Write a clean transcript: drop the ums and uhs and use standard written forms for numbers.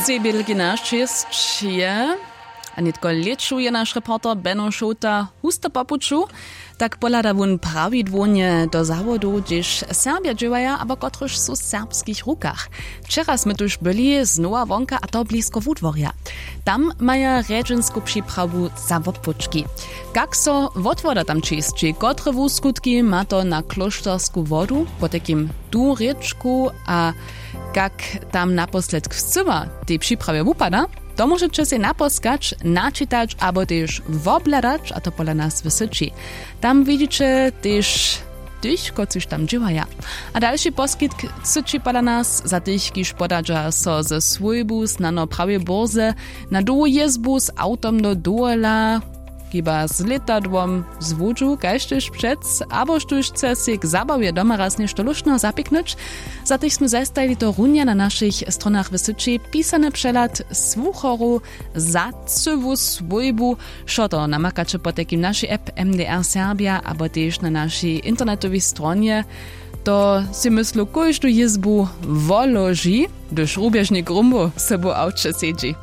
Wielkina čest je, a nitko leču je naš reporter Benno Šota husto popuču, tak polada wun prawidłownie do zawodu, gdyż Serbia dziewaja, aber kotryż są w serbskich rukach. Wczoraj sme tuż byli z Nowa Wonka, a to blisko Wódworja. Tam maja redzensku przyprawu za odpoczki. Jak so wotwoda tam czystczy, kotre wuskutki ma to na klosztorsku wodu, po takim tu ryczku, a jak tam naposled wsyła tej przyprawie upada, to możecie się naposkać, naczytać, albo też wobladać, a to pola nas wysyczy. Tam widzicie też tych, którzy tam działają. A dalszy poskitk syczy pola nas za tych, którzy podadza so ze swójbus na prawie borze, na dół jezbu z autom do dola, chyba z letadłom z wódzu, kajsztyż przed, albo sztuż chce się k zabawie doma raz nešto lušno zapiknąć. Za tych sme zastajili to runia na naszych stronach wysyczy pisany przelad słuchoru za cywu swójbu, šo to namakacie po takim naszej app MDR Serbia, albo też na naszej internetowej stronie. To si myslu, kož tu jezbu voloži, dož rubježnik rumbu sebo avče sedži.